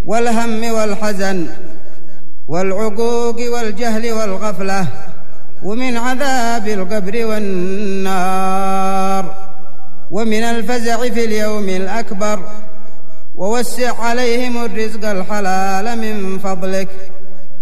والهم والحزن والعقوق والجهل والغفلة، ومن عذاب القبر والنار، ومن الفزع في اليوم الأكبر. ووسع عليهم الرزق الحلال من فضلك،